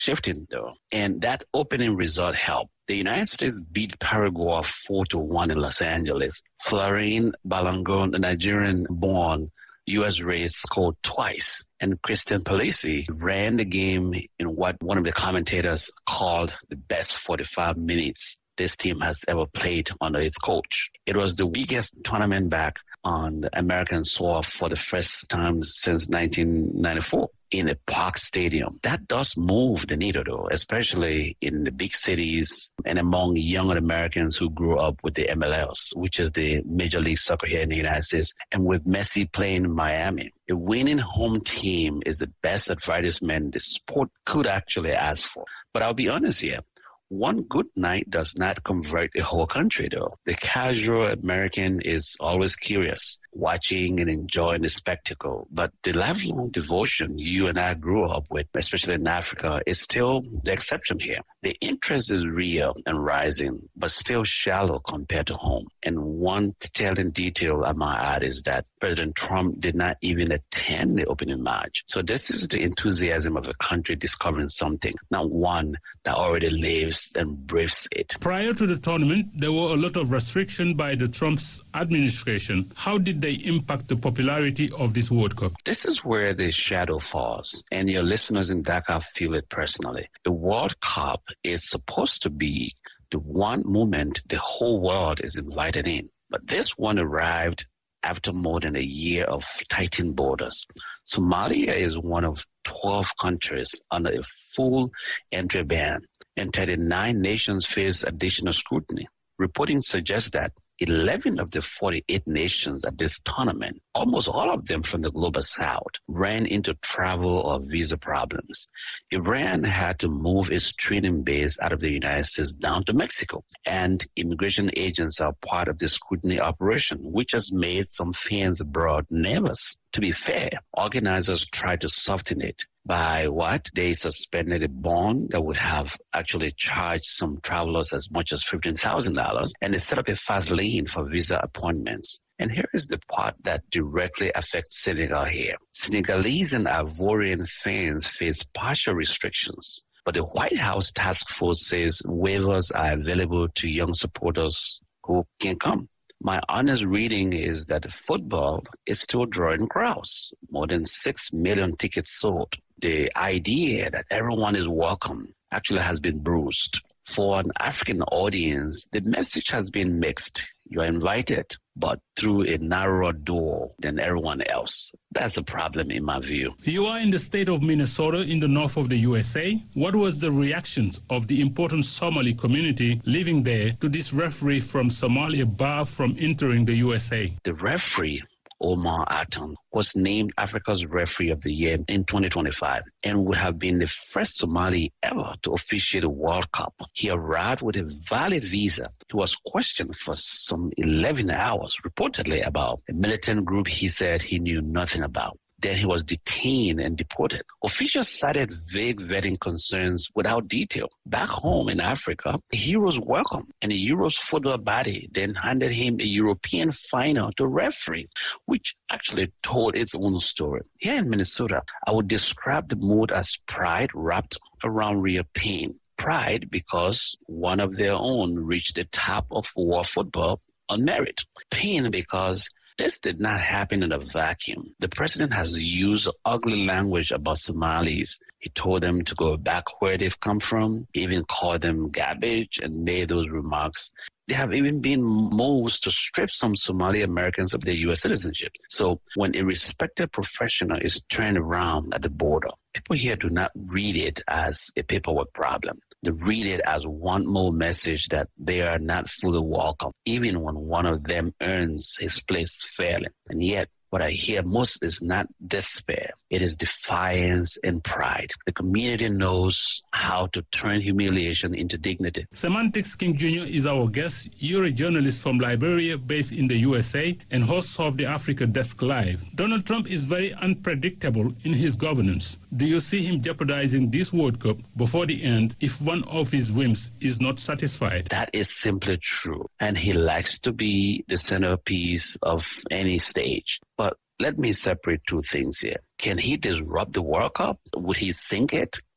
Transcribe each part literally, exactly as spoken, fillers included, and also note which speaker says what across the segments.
Speaker 1: shifting, though. And that opening result helped. The United States beat Paraguay four to one in Los Angeles. Florine Balogun, a Nigerian-born U S race, scored twice. And Christian Pulisic ran the game in what one of the commentators called the best forty-five minutes this team has ever played under its coach. It was the biggest tournament back on the American soil for the first time since nineteen ninety-four in a park stadium. That does move the needle, though, especially in the big cities and among younger Americans who grew up with the M L S, which is the Major League Soccer here in the United States, and with Messi playing in Miami. A winning home team is the best advertisement the sport could actually ask for. But I'll be honest here. One good night does not convert a whole country, though. The casual American is always curious, watching and enjoying the spectacle. But the lifelong devotion you and I grew up with, especially in Africa, is still the exception here. The interest is real and rising, but still shallow compared to home. And one telling detail I might add is that President Trump did not even attend the opening match. So this is the enthusiasm of a country discovering something, not one that already lives and breathes it.
Speaker 2: Prior to the tournament, there were a lot of restrictions by the Trump's administration. How did they impact the popularity of this World Cup?
Speaker 1: This is where the shadow falls, and your listeners in Dakar feel it personally. The World Cup is supposed to be the one moment the whole world is invited in. But this one arrived after more than a year of tightened borders. Somalia is one of twelve countries under a full entry ban, and thirty-nine nations face additional scrutiny. Reporting suggests that eleven of the forty-eight nations at this tournament, almost all of them from the global south, ran into travel or visa problems. Iran had to move its training base out of the United States down to Mexico, and immigration agents are part of the scrutiny operation, which has made some fans abroad nervous. To be fair, organizers tried to soften it by what? They suspended a bond that would have actually charged some travelers as much as fifteen thousand dollars, and they set up a fast lane for visa appointments. And here is the part that directly affects Senegal here. Senegalese and Ivorian fans face partial restrictions, but the White House task force says waivers are available to young supporters who can come. My honest reading is that football is still drawing crowds. More than six million tickets sold. The idea that everyone is welcome actually has been bruised. For an African audience, the message has been mixed. You are invited, but through a narrower door than everyone else. That's the problem in my view.
Speaker 2: You are in the state of Minnesota in the north of the U S A. What was the reactions of the important Somali community living there to this referee from Somalia barred from entering the U S A?
Speaker 1: The referee, Omar Aton, was named Africa's Referee of the Year in twenty twenty-five and would have been the first Somali ever to officiate a World Cup. He arrived with a valid visa. He was questioned for some eleven hours, reportedly about a militant group he said he knew nothing about. Then he was detained and deported. Officials cited vague vetting concerns without detail. Back home in Africa, he was welcome, and the Euros football body then handed him a European final to referee, which actually told its own story. Here in Minnesota, I would describe the mood as pride wrapped around real pain. Pride because one of their own reached the top of world football on merit. Pain because this did not happen in a vacuum. The president has used ugly language about Somalis. He told them to go back where they've come from, even called them garbage and made those remarks. There have even been moves to strip some Somali Americans of their U S citizenship. So when a respected professional is turned around at the border, people here do not read it as a paperwork problem. They read it as one more message that they are not fully welcome, even when one of them earns his place fairly. And yet, what I hear most is not despair. It is defiance and pride. The community knows how to turn humiliation into dignity.
Speaker 2: Semantics King Junior is our guest. You're a journalist from Liberia based in the U S A and host of the Africa Desk Live. Donald Trump is very unpredictable in his governance. Do you see him jeopardizing this World Cup before the end if one of his whims is not satisfied?
Speaker 1: That is simply true. And he likes to be the centerpiece of any stage. But let me separate two things here. Can he disrupt the World Cup? Would he sink it?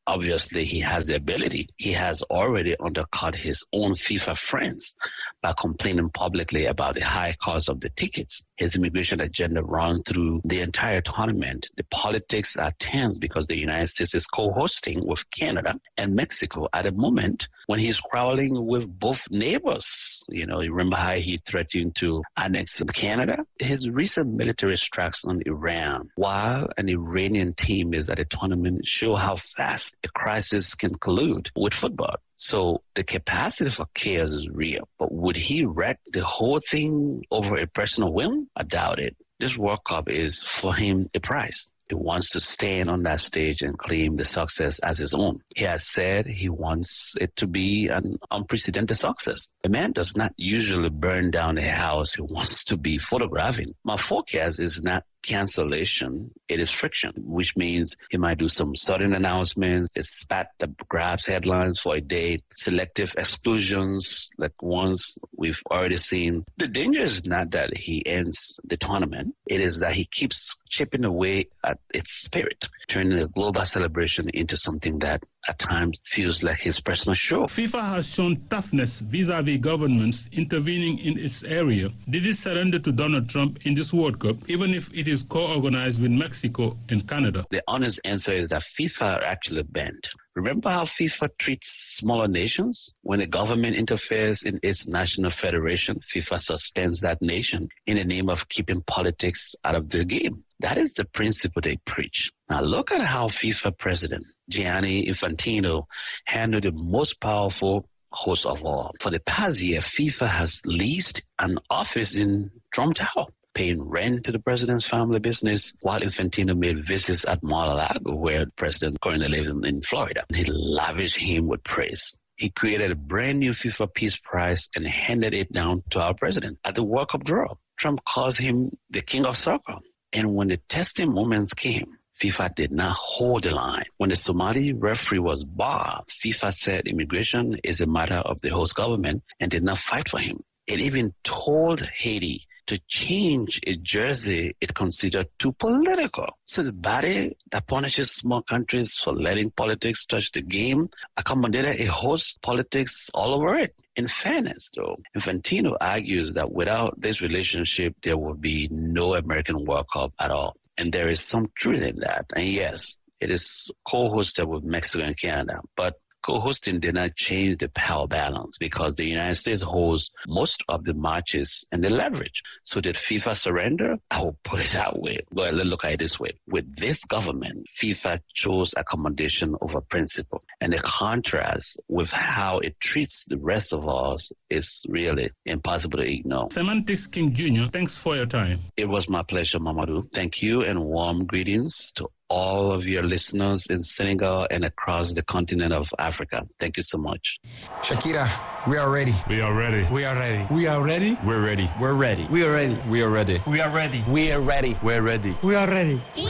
Speaker 1: Obviously, he has the ability. He has already undercut his own FIFA friends by complaining publicly about the high cost of the tickets. His immigration agenda runs through the entire tournament. The politics are tense because the United States is co-hosting with Canada and Mexico at a moment when he's quarreling with both neighbors. You know, you remember how he threatened to annex Canada? His recent military strikes on Iran, while an Iranian team is at a tournament, show how fast a crisis can collude with football. So the capacity for chaos is real. But would he wreck the whole thing over a personal whim? I doubt it. This World Cup is, for him, a prize. He wants to stand on that stage and claim the success as his own. He has said he wants it to be an unprecedented success. The man does not usually burn down a house he wants to be photographing. My forecast is not cancellation, it is friction, which means he might do some sudden announcements, a spat that grabs headlines for a day, selective explosions like ones we've already seen. The danger is not that he ends the tournament, it is that he keeps chipping away at its spirit, turning a global celebration into something that at times feels like his personal show.
Speaker 2: FIFA has shown toughness vis-a-vis governments intervening in its area. Did it surrender to Donald Trump in this World Cup, even if it is co-organized with Mexico and Canada?
Speaker 1: The honest answer is that FIFA actually bent. Remember how FIFA treats smaller nations? When a government interferes in its national federation, FIFA suspends that nation in the name of keeping politics out of the game. That is the principle they preach. Now look at how FIFA president Gianni Infantino handled the most powerful host of all. For the past year, FIFA has leased an office in Trump Tower, paying rent to the president's family business, while Infantino made visits at Mar-a-Lago, where the president currently lives in Florida. He lavished him with praise. He created a brand new FIFA Peace Prize and handed it down to our president at the World Cup draw. Trump calls him the king of soccer. And when the testing moments came, FIFA did not hold the line. When the Somali referee was barred, FIFA said immigration is a matter of the host government and did not fight for him. It even told Haiti to change a jersey it considered too political. So the body that punishes small countries for letting politics touch the game accommodated a host politics all over it. In fairness, though, Infantino argues that without this relationship, there would be no American World Cup at all. And there is some truth in that. And yes, it is co-hosted with Mexico and Canada, but co-hosting did not change the power balance because the United States holds most of the matches and the leverage. So did FIFA surrender? I will put it that way. Well, let's look at it this way. With this government, FIFA chose accommodation over principle. And the contrast with how it treats the rest of us is really impossible to ignore.
Speaker 2: Semantics King Junior, thanks for your time.
Speaker 1: It was my pleasure, Mamadou. Thank you and warm greetings to all of your listeners in Senegal and across the continent of Africa. Thank you so much.
Speaker 3: Shakira, we are ready.
Speaker 4: We are ready.
Speaker 5: We are ready.
Speaker 4: We are ready.
Speaker 5: We're ready.
Speaker 4: We're ready.
Speaker 5: We are ready.
Speaker 4: We are ready.
Speaker 5: We are ready.
Speaker 6: We are ready.
Speaker 4: We're ready.
Speaker 5: We are ready.